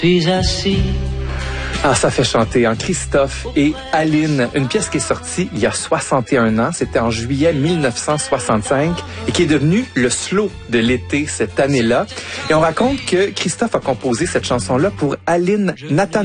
Puis assis. Ah, ça fait chanter, hein? Christophe et Aline, une pièce qui est sortie il y a 61 ans, c'était en juillet 1965 et qui est devenue le slow de l'été cette année-là. Et on raconte que Christophe a composé cette chanson-là pour Aline Nathan.